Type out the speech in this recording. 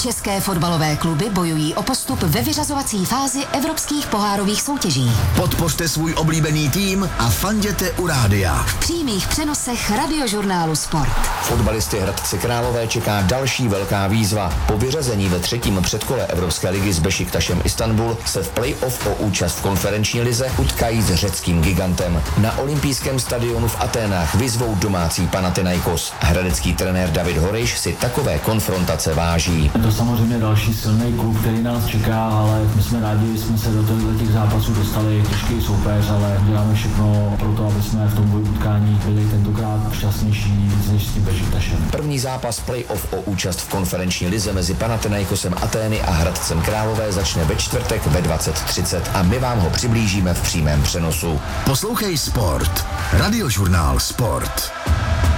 České fotbalové kluby bojují o postup ve vyřazovací fázi evropských pohárových soutěží. Podpořte svůj oblíbený tým a fanděte u rádia. V přímých přenosech Radiožurnálu Sport. Fotbalisty Hradce Králové čeká další velká výzva. Po vyřazení ve třetím předkole Evropské ligy s Bešiktašem Istanbul se v play-off o účast v konferenční lize utkají s řeckým gigantem. Na olympijském stadionu v Aténách vyzvou domácí Panathinaikos. Hradecký trenér David Horejš si takové konfrontace váží. Je to samozřejmě další silný klub, který nás čeká, ale my jsme rádi, že jsme se do těch zápasů dostali. Těžký soupeř, ale děláme všechno pro to, aby jsme v tom boji utkání byli tentokrát šťastnější než s tím Bešiktašem. První zápas play-off o účast v konferenční lize mezi Panathinaikosem Atény a Hradcem Králové začne ve čtvrtek ve 20:30 a my vám ho přiblížíme v přímém přenosu. Poslouchej Sport. Radiožurnál Sport.